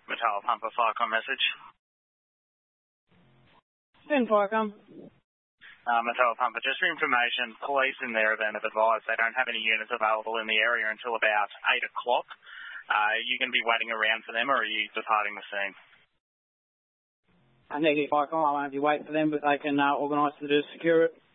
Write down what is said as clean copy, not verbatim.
Mattel Pumper Firecom message. Send Firecom. Mattel Pumper, just for information, police in there then have advised they don't have any units available in the area until about 8 o'clock. Are you going to be waiting around for them, or are you departing the scene? Negative Firecom, I won't be waiting for them, but they can organise to secure it.